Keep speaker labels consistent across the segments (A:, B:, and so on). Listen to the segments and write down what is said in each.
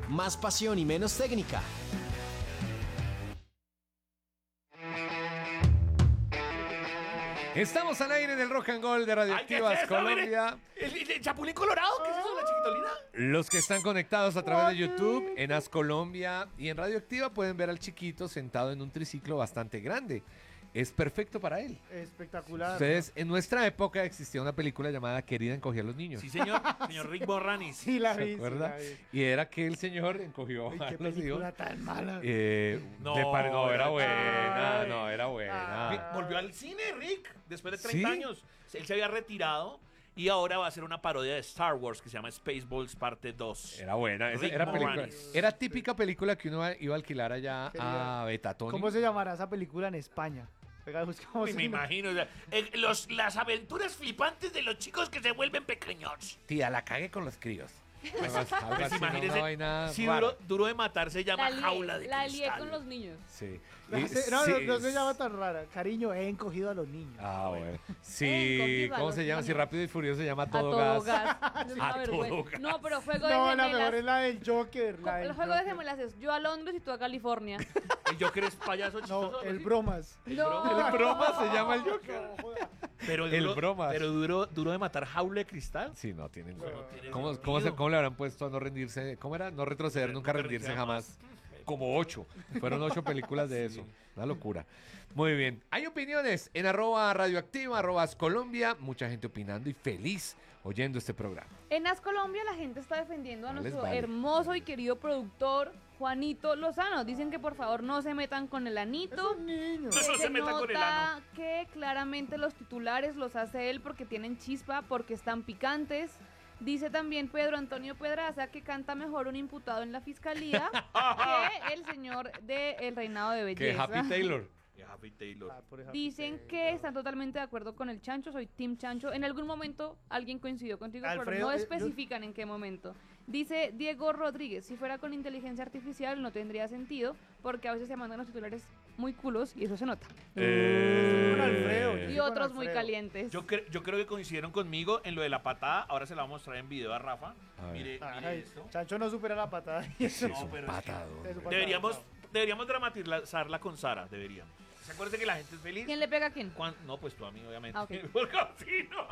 A: más pasión y menos técnica.
B: Estamos al aire del Rock and Roll de Radioactivas Colombia.
C: ¿El Chapulín Colorado? ¿Qué es eso, la chiquitolina?
B: Los que están conectados a través de YouTube, en As Colombia y en Radioactiva pueden ver al chiquito sentado en un triciclo bastante grande. Es perfecto para él.
D: Espectacular.
B: Ustedes, en nuestra época existía una película llamada Querida encogía a los niños.
C: Sí, señor. Señor Rick Moranis.
D: Sí, la
B: ¿Se
D: vi.
B: acuerda?
D: Sí, la vi.
B: Y era que el señor encogió
D: Ay,
B: a
D: qué
B: los hijos.
D: película tan mala.
B: No, era buena,
D: Ay.
B: no, era buena.
C: Volvió al cine, Rick, después de 30
B: ¿Sí?
C: años. Él se había retirado y ahora va a hacer una parodia de Star Wars que se llama Spaceballs Parte 2.
B: Era buena,
C: Rick
B: era película.
C: Moranis.
B: Era típica película que uno iba a alquilar allá a Betatoni.
D: ¿Cómo se llamará esa película en España? Venga, buscamos.
C: Me imagino. O sea, las aventuras flipantes de los chicos que se vuelven pequeños.
B: Tía, la cagué con los críos. Algo así,
C: Pues
B: ¿no?
C: imagínese,
B: Una vaina
C: si
B: rara.
C: duro de matar se llama Jaula de
E: La
C: Cristal.
E: lié con los niños.
B: Sí.
D: No,
B: Y-
D: no
B: sí,
D: se llama tan rara. Cariño, he encogido a los niños.
B: Ah, bueno. Sí,
E: Encogido a
B: ¿cómo
E: los
B: se llama? Si
E: niños.
B: Rápido y Furioso se llama
E: A
B: Todo
E: todo
B: Gas.
E: gas. Es una
B: A
E: vergüenza.
B: todo gas.
E: No, pero juego de
D: No,
E: gemelas.
D: la mejor es la del Joker. La del
E: El juego de
D: Joker.
E: gemelas es yo a Londres y tú a California.
C: ¿El Joker es payaso chistoso?
D: No, el
C: ¿sí?
D: bromas.
E: No.
B: El broma se llama el Joker.
D: No, joda.
C: Pero
B: El bromas.
C: Pero duro de matar Jaula de Cristal.
B: Sí, no tienen.
C: tiene
B: ¿Cómo,
C: sentido.
B: cómo le habrán puesto a no rendirse? ¿Cómo era? No retroceder, nunca rendirse jamás. Como 8. Fueron 8 películas de eso. Una locura. Muy bien. Hay opiniones en @radioactiva, @Colombia. Mucha gente opinando y feliz oyendo este programa.
E: En As Colombia la gente está defendiendo a
B: No les
E: nuestro
B: vale.
E: hermoso y querido productor Juanito Lozano. Dicen que por favor no se metan con el
D: Es
E: anito.
D: un niño.
C: No se metan con el
E: nota
C: ano.
E: que claramente los titulares los hace él porque tienen chispa, porque están picantes. Dice también Pedro Antonio Pedraza que canta mejor un imputado en la fiscalía que el señor del reinado de
B: Que
E: belleza.
B: Happy Taylor.
C: Happy Taylor.
D: Ah, por ejemplo,
E: Dicen que están totalmente de acuerdo con el Chancho, soy Team Chancho. En algún momento alguien coincidió contigo, pero
D: Alfredo,
E: no
D: yo-
E: especifican en qué momento. Dice Diego Rodríguez, si fuera con inteligencia artificial no tendría sentido, porque a veces se mandan los titulares muy culos y eso se nota.
D: Con Alfredo, yo
E: Y
D: estoy con
E: otros muy
D: Alfredo.
E: calientes.
C: Yo creo que coincidieron conmigo en lo de la patada. Ahora se la voy a mostrar en video a Rafa.
B: A ver.
C: Mire
D: Ay,
C: esto.
D: Chancho no supera la patada. Y eso.
B: Sí, es un
C: pero es
B: patado.
D: Es un patado.
C: Deberíamos dramatizarla con Sara, deberíamos. ¿Se acuerdan que la gente es feliz?
E: ¿Quién le pega a quién?
C: No, pues tú a mí, obviamente.
E: Ah, ok.
C: Porque así no.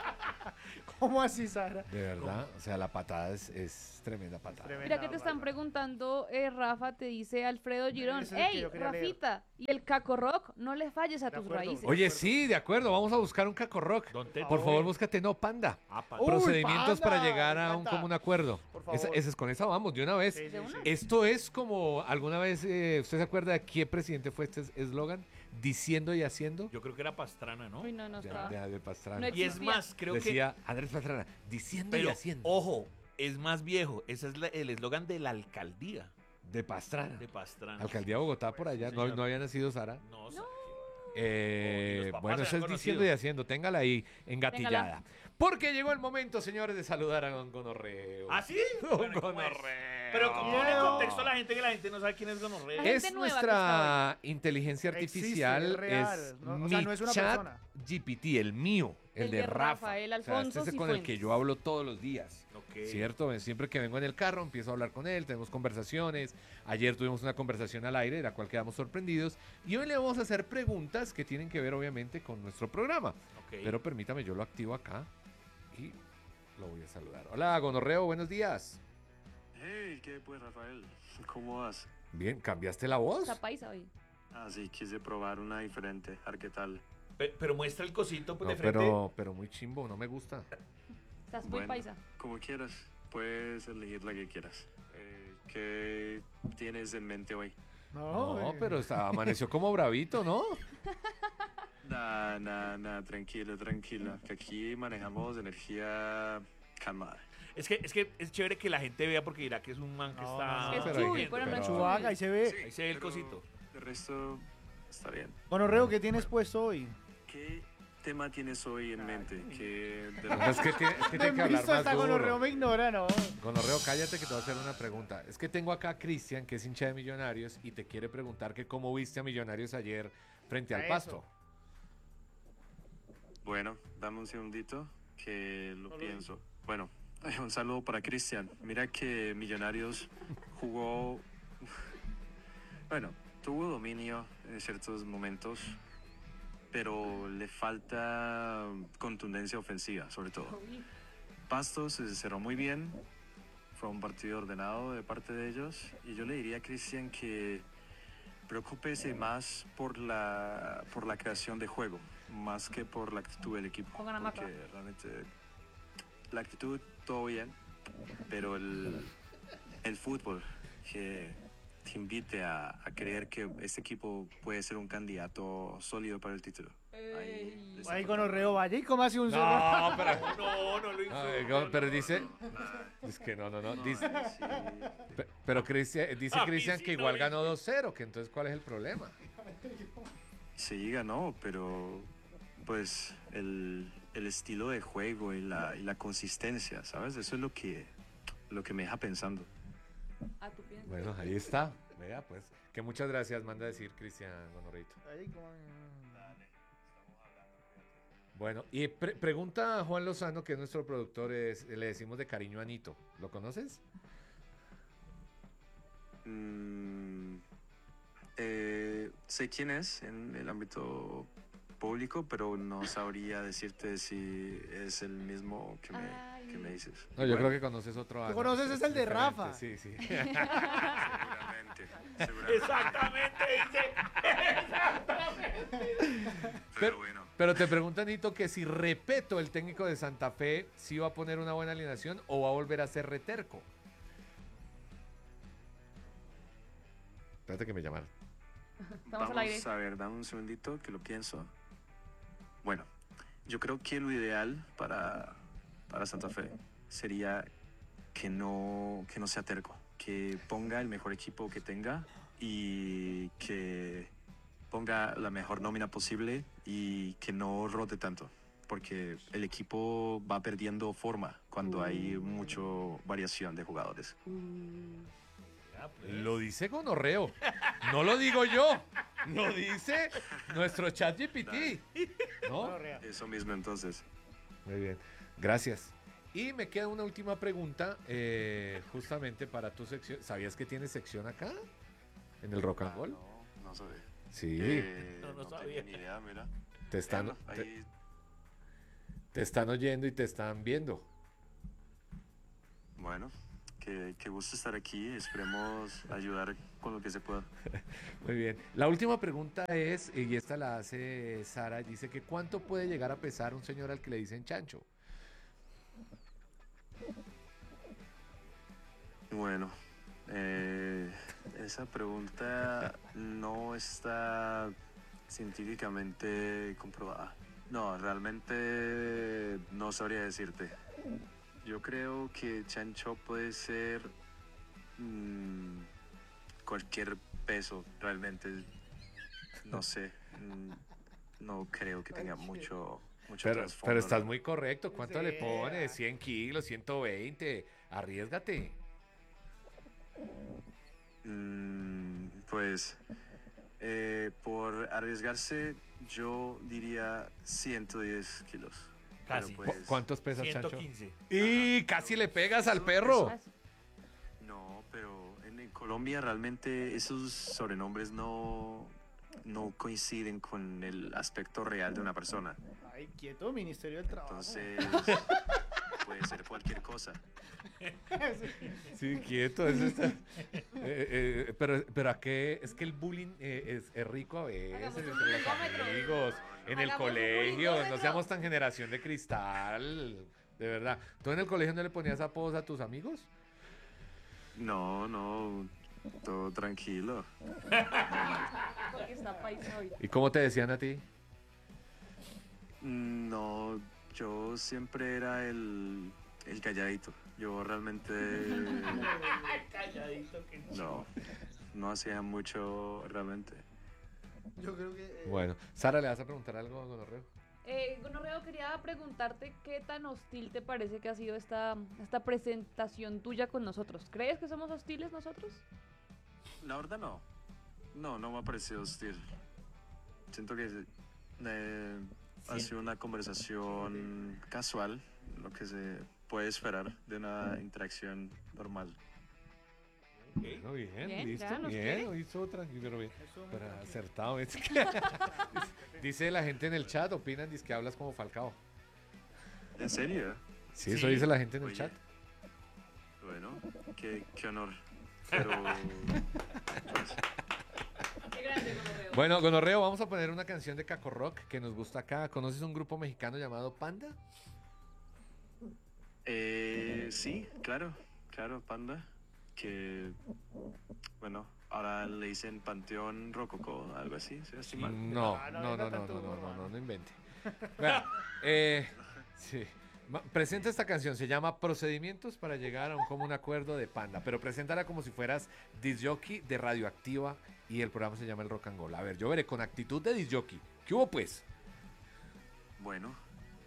D: ¿Cómo así, Sara?
B: De verdad, o sea, la patada es tremenda patada.
E: Mira que te están preguntando, Rafa, te dice Alfredo Girón.
D: Ese es el que
E: ¡Ey,
D: yo quería leer.
E: Rafita! Y el Caco Rock, no le falles a
D: De
E: tus
D: acuerdo.
E: raíces.
B: Oye, sí, de acuerdo, vamos a buscar un Caco Rock.
C: Don Teto.
B: Por favor, búscate, no, Panda.
C: Panda.
D: Uy,
B: Procedimientos
D: Panda,
B: para llegar
D: me
B: a un
D: encanta.
B: común acuerdo.
D: Por favor.
B: Ese es con esa vamos, de una vez.
D: Sí, sí, sí.
B: Esto es como, alguna vez, ¿usted se acuerda de qué presidente fue este eslogan? Diciendo y haciendo.
C: Yo creo que era Pastrana, ¿no?
E: Uy, no, no estaba.
B: De Pastrana.
E: No
C: Y es
E: existía.
C: más, creo
B: Decía Andrés Pastrana, diciendo y
C: pero,
B: haciendo.
C: ojo, es más viejo. Ese es el eslogan de la alcaldía
B: De Pastrana.
C: de Pastrana.
B: Alcaldía de Bogotá por allá.
C: Sí,
B: No,
C: señor.
B: no había nacido Sara.
C: No, sé.
B: Eh,
C: Los papás
B: bueno,
C: se
B: eso
C: han
B: es
C: conocido.
B: diciendo y haciendo. Téngala ahí, engatillada.
E: Téngala.
B: Porque llegó el momento, señores, de saludar a Don Gonorreo.
C: ¿Ah, sí?
B: Don
C: Bueno, ¿cómo es?
B: Gonorreo.
C: Pero pone en contexto a la gente que la gente no sabe quién es Gonorrea.
E: gente
B: Es
E: nueva que
B: nuestra inteligencia
D: Existe,
B: artificial.
D: es real,
B: es
D: ¿no? O sea,
B: mi
D: no es una
B: chat
D: persona.
B: GPT, el mío, el,
E: El
B: de
E: de
B: Rafa.
E: Rafael
B: O sea,
E: Alfonso
B: este es con el
E: Cifuentes.
B: que yo hablo todos los días.
C: Ok.
B: ¿Cierto? Siempre que vengo en el carro empiezo a hablar con él, tenemos conversaciones. Ayer tuvimos una conversación al aire, de la cual quedamos sorprendidos. Y hoy le vamos a hacer preguntas que tienen que ver, obviamente, con nuestro programa.
C: Ok.
B: Pero permítame, yo lo activo acá y lo voy a saludar. Hola, Gonorreo, buenos días.
F: Hey, ¿qué pues, Rafael? ¿Cómo vas?
B: Bien, ¿cambiaste la voz?
E: Está paisa hoy.
F: Ah, sí, quise probar una diferente. A ver qué tal.
C: Pero muestra el cosito pues,
B: No,
C: de frente.
B: pero muy chimbo, no me gusta.
E: Estás muy
F: Bueno,
E: paisa.
F: como quieras. Puedes elegir la que quieras. ¿Qué tienes en mente hoy?
B: No, pero amaneció como bravito, ¿no?
F: Nah, tranquila. Que aquí manejamos energía calmada.
C: Es que es chévere que la gente vea porque dirá que es un man que está...
E: Es
B: pero hay
E: Chuy,
B: gente,
E: pero no es
B: pero-
D: Chubaca, ahí se ve.
C: Ahí se ve el
F: Pero
C: cosito.
F: De resto, está bien.
D: Gonorreo, ¿qué tienes puesto hoy?
F: ¿Qué tema tienes hoy en mente? ¿Qué de
B: No, es que tiene que hablar
D: Visto
B: más
D: hasta
B: duro.
D: Gonorreo me ignora, ¿no?
B: Gonorreo, cállate que te voy a hacer una pregunta. Es que tengo acá a Cristian, que es hincha de Millonarios, y te quiere preguntar que cómo viste a Millonarios ayer frente al
D: Eso.
B: Pasto.
F: Bueno, dame un segundito que lo pienso. Bueno, un saludo para Cristian. Mira que Millonarios jugó, bueno, tuvo dominio en ciertos momentos, pero le falta contundencia ofensiva, sobre todo. Pasto se cerró muy bien, fue un partido ordenado de parte de ellos, y yo le diría a Cristian que preocúpese más por la creación de juego, más que por la actitud del equipo.
E: Pongan a Maca.
F: Porque realmente la actitud todo bien, pero el fútbol que te invite a creer que este equipo puede ser un candidato sólido para el título. Ahí les
D: Ahí
F: falta
D: con
F: un-
D: Orreo Valle, ¿cómo hace un zorro?
B: No, pero...
C: No, no lo
B: Ay, pero dice... Es que no. Dice,
F: Sí,
B: pero dice
C: A mí
B: Cristian
C: sí
B: que
C: no
B: igual
C: me-
B: ganó 2-0, que entonces ¿cuál es el problema?
F: sí ganó, pero pues el estilo de juego y la consistencia, ¿sabes? Eso es lo que me deja pensando.
E: A tu piensa.
B: Bueno, ahí está. Vea, pues. Que muchas gracias, manda a decir Cristian Gonorrito.
D: Ahí como-
B: Bueno, y pregunta a Juan Lozano, que es nuestro productor, le decimos de cariño a Nito. ¿Lo conoces?
F: Sé quién es en el ámbito público, pero no sabría decirte si es el mismo
E: Ay.
F: que me dices.
B: No, yo creo que conoces otro.
D: ¿Tú conoces? Es el de
B: diferente,
D: Rafa.
B: Sí, sí.
F: Seguramente.
C: Exactamente, dice.
F: Pero bueno.
B: Pero te pregunta Nito que si Repeto, el técnico de Santa Fe, si va a poner una buena alineación o va a volver a ser reterco. Espérate que me llamaron.
E: Estamos al aire.
F: Vamos a ver, dame un segundito que lo pienso. Bueno, yo creo que lo ideal para Santa Fe sería que no sea terco, que ponga el mejor equipo que tenga y que ponga la mejor nómina posible y que no rote tanto, porque el equipo va perdiendo forma cuando hay mucha variación de jugadores.
B: Lo dice Gonorreo. No lo digo yo. Lo dice nuestro chat GPT. ¿No?
D: Orreo.
F: Eso mismo entonces.
B: Muy bien. Gracias. Y me queda una última pregunta, justamente para tu sección. ¿Sabías que tienes sección acá? En el Rock and Roll.
F: No sabía.
B: Sí.
C: No, no
F: No
C: sabía.
F: tenía ni idea, mira.
B: Te están,
F: Bueno, ahí
B: te están oyendo y te están viendo.
F: Bueno, qué gusto estar aquí. Esperemos ayudar con lo que se pueda.
B: Muy bien. La última pregunta es, y esta la hace Sara, dice que ¿cuánto puede llegar a pesar un señor al que le dicen chancho?
F: Bueno, esa pregunta no está científicamente comprobada. No, realmente no sabría decirte. Yo creo que chancho puede ser cualquier peso, realmente. No sé. No creo que tenga mucho
B: Pero
F: trasfondo,
B: estás
F: ¿no?
B: muy correcto. ¿Cuánto le
D: Sí.
B: pones? 100 kilos, 120. Arriésgate.
F: Pues por arriesgarse yo diría 110 kilos. Pero
C: Casi.
F: pues,
B: ¿Cuántos pesas, chancho?
C: 115.
B: Y casi le pegas al perro.
F: no, pero en Colombia realmente esos sobrenombres no coinciden con el aspecto real de una persona.
D: Ay, quieto, Ministerio del Trabajo.
F: Entonces puede ser cualquier cosa.
B: Sí, quieto. Eso está. Pero ¿a qué? Es que el bullying es rico a veces
E: Hagamos un
B: entre los
E: bullyingómetro.
B: amigos, en el
E: Hagamos un
B: colegio. No
E: bullyingómetro.
B: seamos tan generación de cristal. De verdad. ¿Tú en el colegio no le ponías apodos a tus amigos?
F: No, todo tranquilo.
E: Porque está paisa hoy.
B: ¿Y cómo te decían a ti?
F: No, yo siempre era el calladito. Yo realmente
C: Calladito que
F: no hacía mucho realmente.
D: Yo creo que.
B: Bueno, Sara, ¿le vas a preguntar algo a Gonorreo?
E: Gonorreo, quería preguntarte qué tan hostil te parece que ha sido esta presentación tuya con nosotros. ¿Crees que somos hostiles nosotros?
F: La verdad no. No me ha parecido hostil. Siento que ha sido una conversación casual, lo que se puede esperar de una interacción normal.
B: Bueno, bien,
E: Bien,
B: listo,
E: ya nos
B: bien.
E: quiere.
B: Hoy estuvo tranquilo, pero bien.
D: Eso,
B: Pero
D: muchachos.
B: acertado. Dice la gente en el chat, opinan, dice que hablas como Falcao.
F: ¿En serio?
B: Sí, eso dice la gente en el
F: Oye.
B: chat.
F: Bueno, qué honor. Pero, pues,
E: Qué grande, Gonorreo.
B: Bueno, Gonorreo, vamos a poner una canción de Caco Rock que nos gusta acá. ¿Conoces un grupo mexicano llamado Panda?
F: sí, claro, Panda. Que, bueno, ahora le dicen Panteón Rococó, algo así, si no estoy mal.
B: No,
D: Ah,
B: no,
D: no,
B: no,
D: venga
B: no,
D: tanto,
B: no, no, no,
D: hermano.
B: no, no invente. Vea, sí. Presenta esta canción, se llama Procedimientos para llegar a un común acuerdo de Panda, pero preséntala como si fueras disc-jockey de Radioactiva y el programa se llama El Rock and Roll. A ver, yo veré con actitud de disc-jockey. ¿Qué hubo pues?
F: Bueno,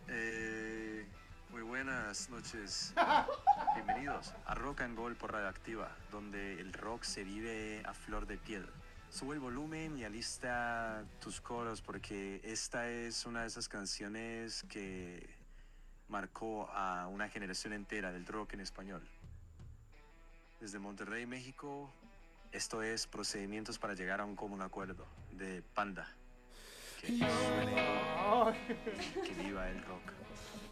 F: muy buenas noches. Bienvenidos a Rock and Roll por Radioactiva, donde el rock se vive a flor de piel. Sube el volumen y alista tus coros porque esta es una de esas canciones que marcó a una generación entera del rock en español. Desde Monterrey, México, esto es Procedimientos para llegar a un común acuerdo de Panda. Que suene,
D: Ay.
F: que viva el rock.